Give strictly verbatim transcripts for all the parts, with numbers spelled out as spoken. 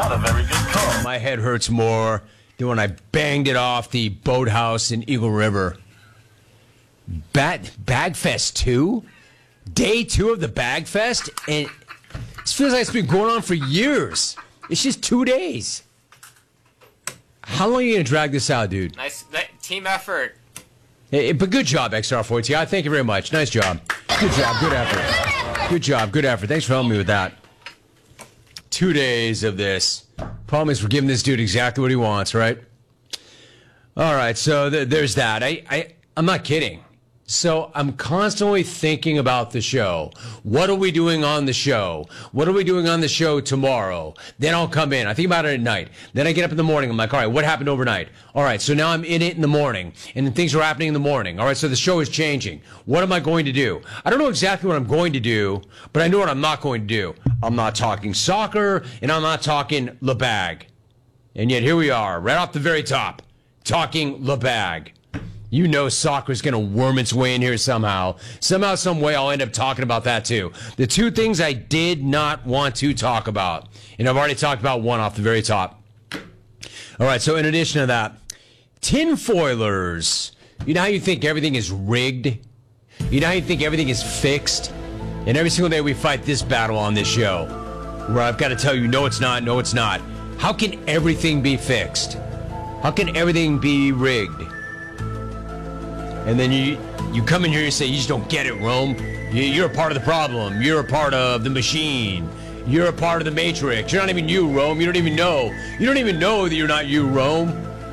not a very good call. My head hurts more than when I banged it off the boathouse in Eagle River. Bat Bagfest two? Day two of the Bagfest? And it feels like it's been going on for years. It's just two days. How long are you going to drag this out, dude? Nice team effort. Hey, but good job, X R four T. I thank you very much. Nice job. Good job. Good effort. Good job. Good effort. Thanks for helping me with that. Two days of this. Problem is we're giving this dude exactly what he wants, right? All right, so th- there's that. I, I, I'm not kidding. So I'm constantly thinking about the show. What are we doing on the show? What are we doing on the show tomorrow? Then I'll come in. I think about it at night. Then I get up in the morning. I'm like, all right, what happened overnight? All right, so now I'm in it in the morning, and things are happening in the morning. All right, so the show is changing. What am I going to do? I don't know exactly what I'm going to do, but I know what I'm not going to do. I'm not talking soccer, and I'm not talking LeBag. And yet here we are, right off the very top, talking LeBag. You know soccer's going to worm its way in here somehow. Somehow, some way, I'll end up talking about that, too. The two things I did not want to talk about, and I've already talked about one off the very top. All right, so in addition to that, tinfoilers. You know how you think everything is rigged? You know how you think everything is fixed? And every single day we fight this battle on this show, where I've got to tell you, no, it's not, no, it's not. How can everything be fixed? How can everything be rigged? And then you you come in here and say, you just don't get it, Rome. You, you're a part of the problem. You're a part of the machine. You're a part of the Matrix. You're not even you, Rome. You don't even know. You don't even know that you're not you, Rome.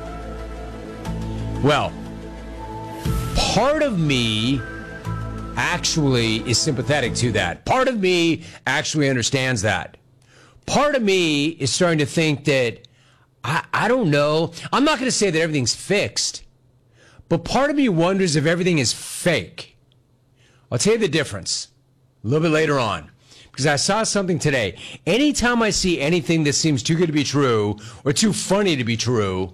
Well, part of me actually is sympathetic to that. Part of me actually understands that. Part of me is starting to think that, I, I don't know. I'm not going to say that everything's fixed. But part of me wonders if everything is fake. I'll tell you the difference a little bit later on. Because I saw something today. Anytime I see anything that seems too good to be true or too funny to be true,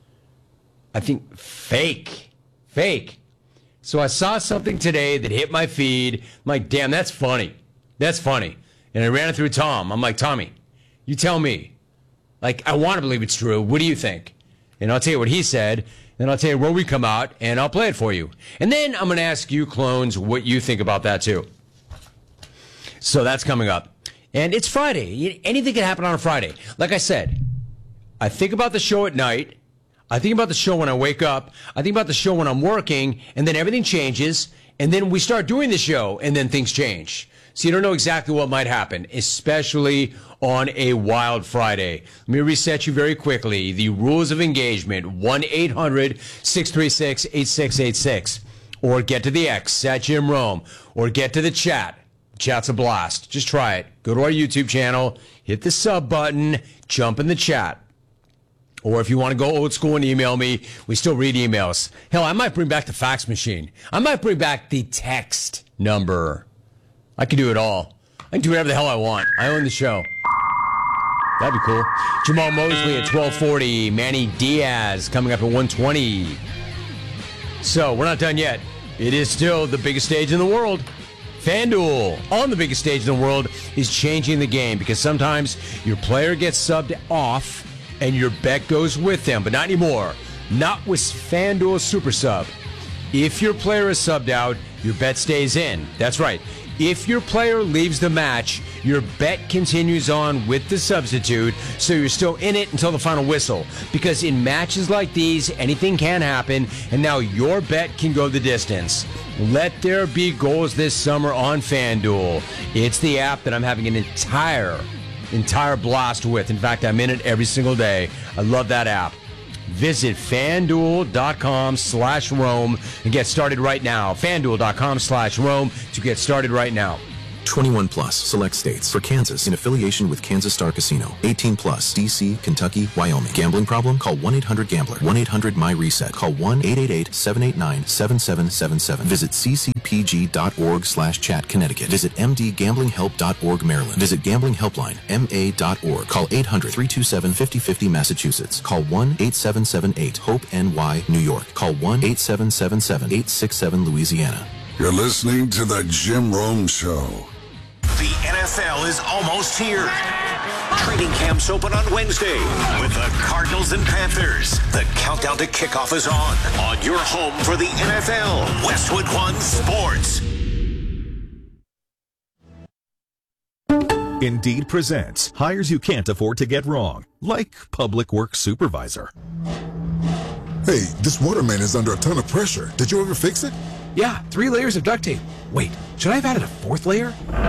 I think fake. Fake. So I saw something today that hit my feed. I'm like, damn, that's funny. That's funny. And I ran it through Tom. I'm like, Tommy, you tell me. Like, I want to believe it's true. What do you think? And I'll tell you what he said. Then I'll tell you where we come out, and I'll play it for you. And then I'm going to ask you, clones, what you think about that, too. So that's coming up. And it's Friday. Anything can happen on a Friday. Like I said, I think about the show at night. I think about the show when I wake up. I think about the show when I'm working, and then everything changes. And then we start doing the show, and then things change. So you don't know exactly what might happen, especially on a Wild Friday. Let me reset you very quickly. The rules of engagement, one eight hundred six three six eight six eight six. Or get to the X at Jim Rome. Or get to the chat. Chat's a blast. Just try it. Go to our YouTube channel, hit the sub button, jump in the chat. Or if you want to go old school and email me, we still read emails. Hell, I might bring back the fax machine. I might bring back the text number. I can do it all. I can do whatever the hell I want. I own the show. That'd be cool. Jamal Mosley at twelve forty. Manny Diaz coming up at one twenty. So, we're not done yet. It is still the biggest stage in the world. FanDuel, on the biggest stage in the world, is changing the game because sometimes your player gets subbed off and your bet goes with them, but not anymore. Not with FanDuel Super Sub. If your player is subbed out, your bet stays in. That's right. If your player leaves the match, your bet continues on with the substitute, so you're still in it until the final whistle. Because in matches like these, anything can happen, and now your bet can go the distance. Let there be goals this summer on FanDuel. It's the app that I'm having an entire, entire blast with. In fact, I'm in it every single day. I love that app. Visit FanDuel.com slash Rome and get started right now. FanDuel.com slash Rome to get started right now. twenty-one plus, select states. For Kansas, in affiliation with Kansas Star Casino. eighteen plus, D C, Kentucky, Wyoming. Gambling problem? Call one eight hundred gambler. one eight hundred my reset. Call one eight eight eight seven eight nine seven seven seven seven. Visit c c p g dot org slash chat Connecticut. Visit m d gambling help dot org Maryland. Visit Gambling Helpline, m a dot org. Call eight hundred three two seven five oh five oh Massachusetts. Call one eight seven seven eight hope N Y New York. Call one eight seven seven seven eight six seven Louisiana. You're listening to The Jim Rome Show. The N F L is almost here. Training camps open on Wednesday with the Cardinals and Panthers. The countdown to kickoff is on. On your home for the N F L, Westwood One Sports. Indeed presents hires you can't afford to get wrong, like public works supervisor. Hey, this waterman is under a ton of pressure. Did you ever fix it? Yeah, three layers of duct tape. Wait, should I have added a fourth layer?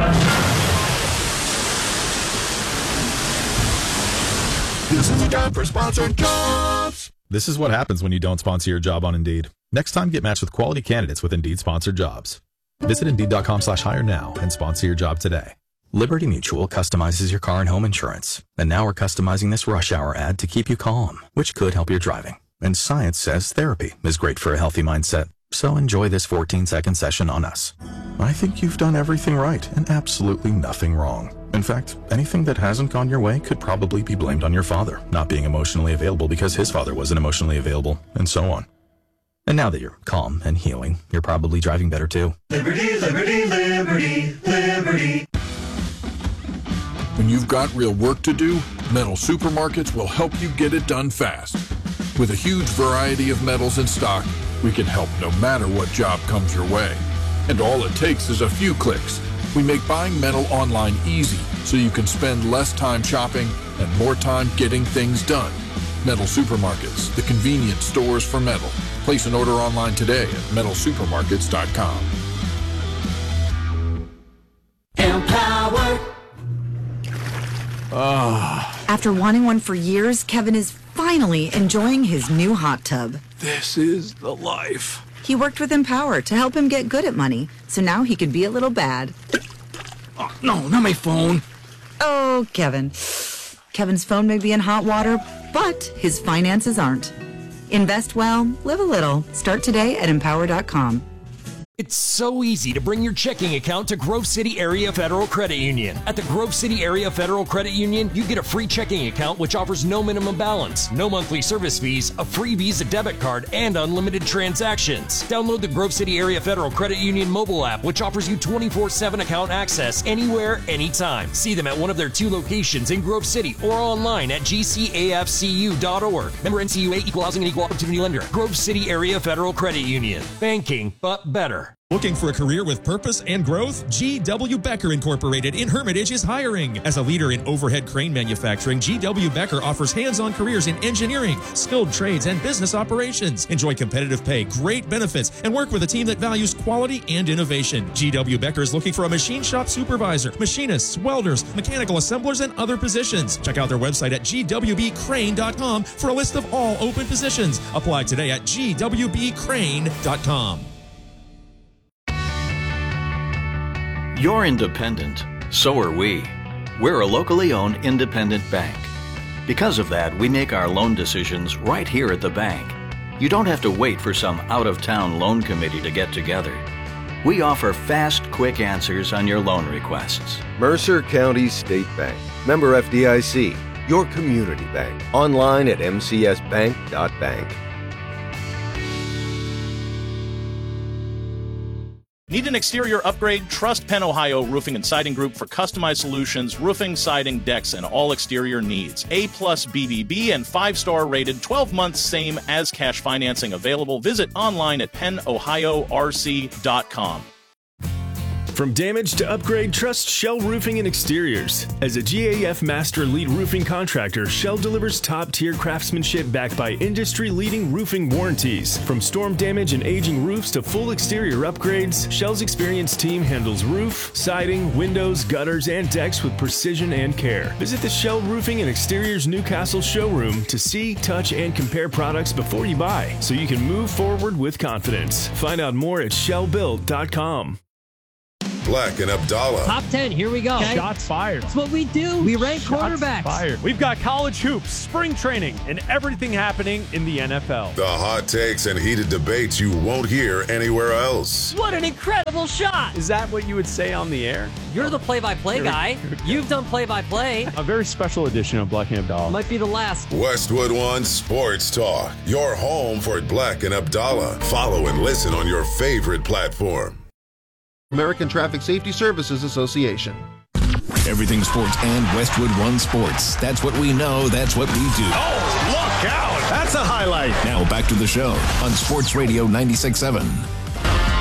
This is a job for sponsored jobs. This is what happens when you don't sponsor your job on Indeed. Next time, get matched with quality candidates with Indeed sponsored jobs. Visit Indeed.com slash hire now and sponsor your job today. Liberty Mutual customizes your car and home insurance. And now we're customizing this rush hour ad to keep you calm, which could help your driving. And science says therapy is great for a healthy mindset. So enjoy this fourteen second session on us. I think you've done everything right and absolutely nothing wrong. In fact, anything that hasn't gone your way could probably be blamed on your father not being emotionally available because his father wasn't emotionally available, and so on. And now that you're calm and healing, you're probably driving better too. Liberty, liberty, liberty, liberty. When you've got real work to do, Metal Supermarkets will help you get it done fast. With a huge variety of metals in stock, we can help no matter what job comes your way. And all it takes is a few clicks. We make buying metal online easy so you can spend less time shopping and more time getting things done. Metal Supermarkets, the convenient stores for metal. Place an order online today at metal supermarkets dot com. Empower. Ah. After wanting one for years, Kevin is finally enjoying his new hot tub. This is the life. He worked with Empower to help him get good at money, so now he could be a little bad. Oh, no, not my phone. Oh, Kevin. Kevin's phone may be in hot water, but his finances aren't. Invest well, live a little. Start today at empower dot com. It's so easy to bring your checking account to Grove City Area Federal Credit Union. At the Grove City Area Federal Credit Union, you get a free checking account which offers no minimum balance, no monthly service fees, a free Visa debit card, and unlimited transactions. Download the Grove City Area Federal Credit Union mobile app, which offers you twenty-four seven account access anywhere, anytime. See them at one of their two locations in Grove City or online at g c a f c u dot org. Member N C U A, Equal Housing and Equal Opportunity Lender. Grove City Area Federal Credit Union. Banking, but better. Looking for a career with purpose and growth? G W. Becker Incorporated in Hermitage is hiring. As a leader in overhead crane manufacturing, G W. Becker offers hands-on careers in engineering, skilled trades, and business operations. Enjoy competitive pay, great benefits, and work with a team that values quality and innovation. G W. Becker is looking for a machine shop supervisor, machinists, welders, mechanical assemblers, and other positions. Check out their website at g w b crane dot com for a list of all open positions. Apply today at g w b crane dot com. You're independent. So are we. We're a locally owned independent bank. Because of that, we make our loan decisions right here at the bank. You don't have to wait for some out-of-town loan committee to get together. We offer fast, quick answers on your loan requests. Mercer County State Bank. Member F D I C. Your community bank. Online at m c s bank dot bank. Need an exterior upgrade? Trust Penn Ohio Roofing and Siding Group for customized solutions, roofing, siding, decks, and all exterior needs. A plus B B B and five-star rated, twelve months same as cash financing available. Visit online at penn ohio r c dot com. From damage to upgrade, trust Shell Roofing and Exteriors. As a G A F Master Lead Roofing Contractor, Shell delivers top-tier craftsmanship backed by industry-leading roofing warranties. From storm damage and aging roofs to full exterior upgrades, Shell's experienced team handles roof, siding, windows, gutters, and decks with precision and care. Visit the Shell Roofing and Exteriors Newcastle showroom to see, touch, and compare products before you buy, so you can move forward with confidence. Find out more at shell build dot com. Black and Abdallah. Top ten, here we go. Okay. Shots fired. That's what we do. We rank Shots quarterbacks. Fired. We've got college hoops, spring training, and everything happening in the N F L. The hot takes and heated debates you won't hear anywhere else. What an incredible shot. Is that what you would say on the air? You're the play-by-play guy. You've done play-by-play. A very special edition of Black and Abdallah. Might be the last. Westwood One Sports Talk. Your home for Black and Abdallah. Follow and listen on your favorite platform. American Traffic Safety Services Association. Everything sports and Westwood One Sports. That's what we know. That's what we do. Oh, look out. That's a highlight. Now back to the show on Sports Radio ninety-six point seven.